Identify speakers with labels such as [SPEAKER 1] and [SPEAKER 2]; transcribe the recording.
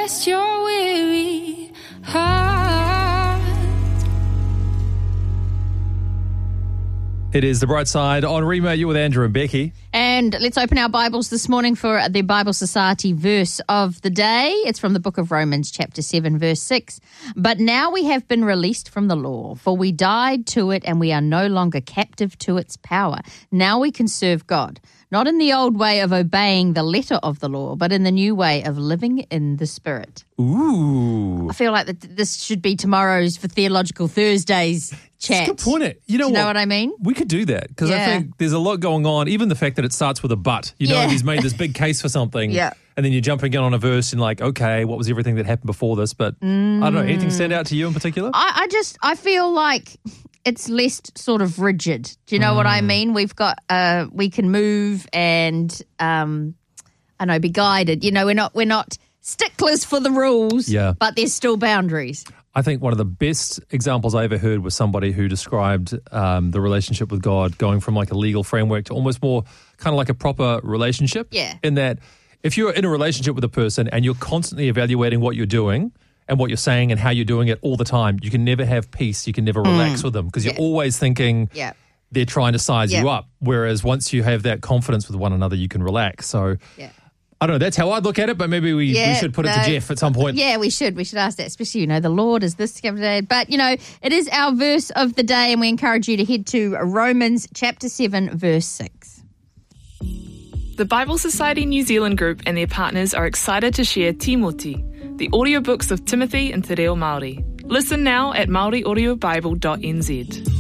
[SPEAKER 1] rest your weary heart.
[SPEAKER 2] It is The Bright Side on Remo. You're with Andrew and Becky.
[SPEAKER 3] And let's open our Bibles this morning for the Bible Society verse of the day. It's from the book of Romans, chapter 7, verse 6. But now we have been released from the law, for we died to it and we are no longer captive to its power. Now we can serve God, not in the old way of obeying the letter of the law, but in the new way of living in the Spirit.
[SPEAKER 2] Ooh.
[SPEAKER 3] I feel like this should be tomorrow's for Theological Thursdays chat.
[SPEAKER 2] That's a good point. You know
[SPEAKER 3] what I mean?
[SPEAKER 2] We could do that because I think there's a lot going on. Even the fact that it starts with a but. You know, he's made this big case for something.
[SPEAKER 3] Yeah.
[SPEAKER 2] And then you're jumping in on a verse and like, okay, what was everything that happened before this? But I don't know. Anything stand out to you in particular?
[SPEAKER 3] I feel like it's less sort of rigid. Do you know what I mean? We've got, we can move and, be guided. You know, we're not sticklers for the rules, but there's still boundaries.
[SPEAKER 2] I think one of the best examples I ever heard was somebody who described the relationship with God going from like a legal framework to almost more kind of like a proper relationship.
[SPEAKER 3] Yeah.
[SPEAKER 2] In that if you're in a relationship with a person and you're constantly evaluating what you're doing and what you're saying and how you're doing it all the time, you can never have peace. You can never relax with them because you're always thinking they're trying to size you up. Whereas once you have that confidence with one another, you can relax. So I don't know. That's how I'd look at it, but maybe we should put it to Jeff at some point.
[SPEAKER 3] Yeah, we should. We should ask that, especially, the Lord is this day. But, it is our verse of the day, and we encourage you to head to Romans chapter 7, verse 6.
[SPEAKER 4] The Bible Society New Zealand group and their partners are excited to share Timoti, the audiobooks of Timothy and Te Reo Māori. Listen now at maoriaudiobible.nz.